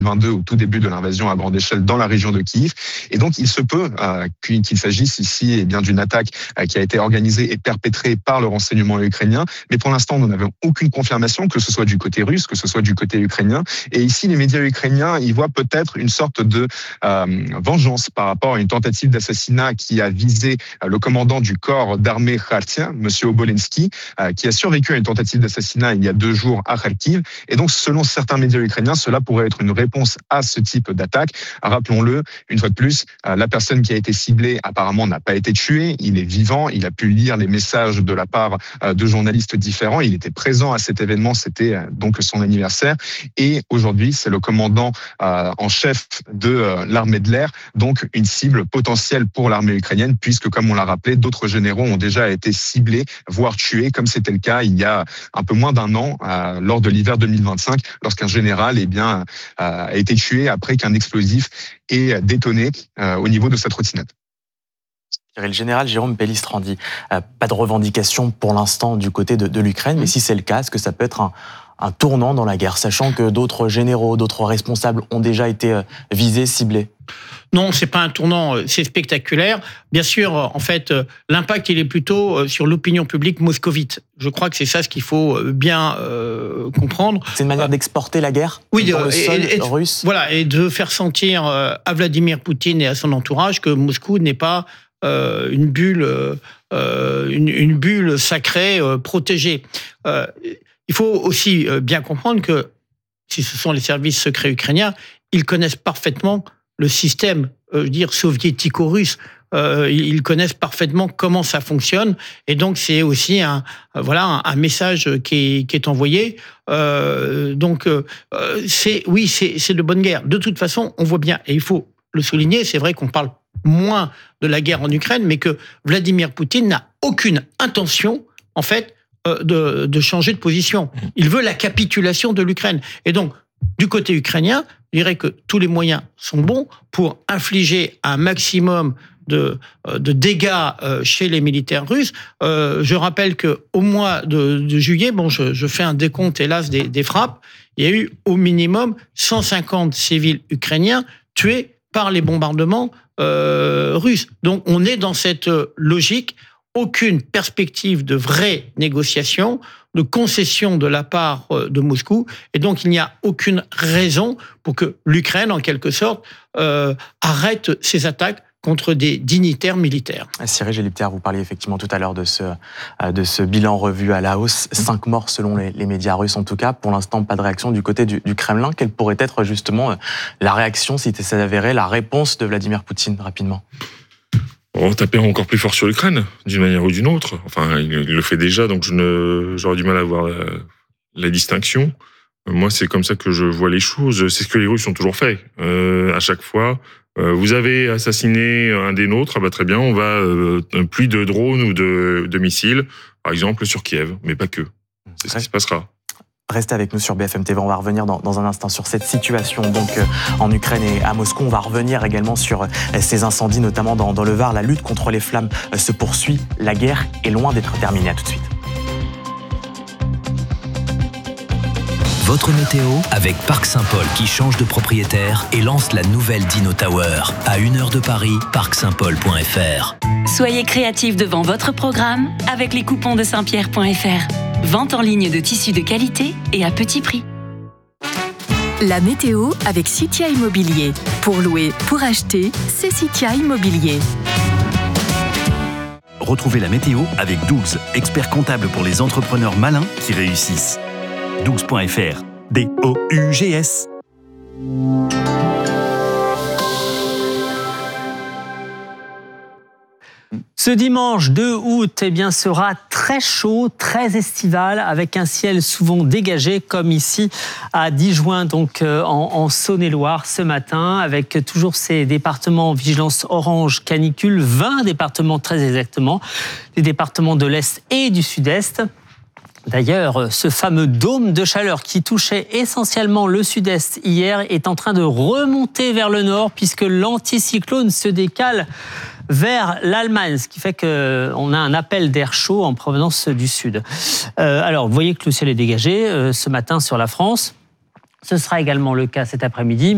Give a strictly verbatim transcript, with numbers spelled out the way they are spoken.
vingt-deux, au tout début de l'invasion à grande échelle dans la région de Kiev. Et donc, il se peut euh, qu'il s'agisse ici eh bien d'une attaque euh, qui a été organisée et perpétrée par le renseignement ukrainien. Mais pour l'instant, nous n'avons aucune confirmation, que ce soit du côté russe, que ce soit du côté ukrainien. Et ici, les médias ukrainiens, ils voient peut-être une sorte de euh, vengeance par rapport à une tentative d'assassinat qui a visé euh, le commandant du corps d'armée kharkien, monsieur Obolensky, euh, qui a survécu à une tentative d'assassinat il y a deux jours à Kharkiv. Et donc, selon certains médias ukrainiens, cela pourrait être une réponse à ce type d'attaque. Rappelons-le, une fois de plus, la personne qui a été ciblée apparemment n'a pas été tuée. Il est vivant. Il a pu lire les messages de la part de journalistes différents. Il était présent à cet événement. C'était donc son anniversaire. Et aujourd'hui, c'est le commandant en chef de l'armée de l'air, donc une cible potentielle pour l'armée ukrainienne, puisque, comme on l'a rappelé, d'autres généraux ont déjà été ciblés, voire tués, comme c'était le cas il y a un peu moins d'un an, lors de l'hiver deux mille vingt-cinq, lorsqu'un général, eh bien, a été tué après qu'un explosif ait détonné euh, au niveau de sa trottinette. Le général Jérôme Pellistrandi, euh, pas de revendication pour l'instant du côté de, de l'Ukraine, mais si c'est le cas, est-ce que ça peut être un, un tournant dans la guerre, sachant que d'autres généraux, d'autres responsables ont déjà été euh, visés, ciblés ? Non, c'est pas un tournant, c'est spectaculaire. Bien sûr, en fait, l'impact, il est plutôt sur l'opinion publique moscovite. Je crois que c'est ça ce qu'il faut bien euh, comprendre. C'est une manière d'exporter la guerre oui, dans le sol et, et, russe. Voilà, et de faire sentir à Vladimir Poutine et à son entourage que Moscou n'est pas euh, une bulle, euh, une, une bulle sacrée euh, protégée. Euh, il faut aussi bien comprendre que si ce sont les services secrets ukrainiens, ils connaissent parfaitement le système, euh, je veux dire, soviético-russe. Euh, ils connaissent parfaitement comment ça fonctionne, et donc c'est aussi un, euh, voilà, un, un message qui est, qui est envoyé. Euh, donc, euh, c'est, oui, c'est, c'est de bonne guerre. De toute façon, on voit bien, et il faut le souligner, c'est vrai qu'on parle moins de la guerre en Ukraine, mais que Vladimir Poutine n'a aucune intention, en fait, euh, de, de changer de position. Il veut la capitulation de l'Ukraine. Et donc, du côté ukrainien, je dirais que tous les moyens sont bons pour infliger un maximum de, de dégâts chez les militaires russes. Euh, je rappelle qu'au mois de, de juillet, bon, je, je fais un décompte, hélas, des, des frappes, il y a eu au minimum cent cinquante civils ukrainiens tués par les bombardements euh, russes. Donc on est dans cette logique, aucune perspective de vraie négociation, de concession de la part de Moscou, et donc il n'y a aucune raison pour que l'Ukraine, en quelque sorte, euh, arrête ses attaques contre des dignitaires militaires. Cyril Gélipter, vous parliez effectivement tout à l'heure de ce, de ce bilan revu à la hausse. Cinq morts selon les, les médias russes en tout cas. Pour l'instant, pas de réaction du côté du, du Kremlin. Quelle pourrait être justement la réaction, si ça s'avérait, la réponse de Vladimir Poutine, rapidement ? On taper encore plus fort sur l'Ukraine, d'une manière ou d'une autre. Enfin, il le fait déjà, donc je ne, j'aurais du mal à voir la, la distinction. Moi, c'est comme ça que je vois les choses. C'est ce que les Russes ont toujours fait. Euh, à chaque fois, euh, vous avez assassiné un des nôtres, ah bah très bien, on va euh, un pluie de drones ou de, de missiles, par exemple sur Kiev, mais pas que. C'est ce qui se passera. Restez avec nous sur B F M T V, on va revenir dans, dans un instant sur cette situation donc euh, en Ukraine et à Moscou. On va revenir également sur euh, ces incendies, notamment dans, dans le Var. La lutte contre les flammes euh, se poursuit. La guerre est loin d'être terminée. À tout de suite. Votre météo avec Parc Saint-Paul qui change de propriétaire et lance la nouvelle Dino Tower. À une heure de Paris, parc saint paul point f r. Soyez créatifs devant votre programme avec les coupons de saint pierre point f r. Vente en ligne de tissus de qualité et à petit prix. La météo avec Citia Immobilier. Pour louer, pour acheter, c'est Citia Immobilier. Retrouvez la météo avec Dougs, expert comptable pour les entrepreneurs malins qui réussissent. dougs point f r. D O U G S. Ce dimanche deux août eh bien, sera très chaud, très estival, avec un ciel souvent dégagé, comme ici à Digoin, donc euh, en, en Saône-et-Loire ce matin, avec toujours ces départements en vigilance orange canicule, vingt départements très exactement, les départements de l'Est et du Sud-Est. D'ailleurs, ce fameux dôme de chaleur qui touchait essentiellement le sud-est hier est en train de remonter vers le nord puisque l'anticyclone se décale vers l'Allemagne, ce qui fait qu'on a un appel d'air chaud en provenance du sud. Euh, alors, vous voyez que le ciel est dégagé euh, ce matin sur la France. Ce sera également le cas cet après-midi.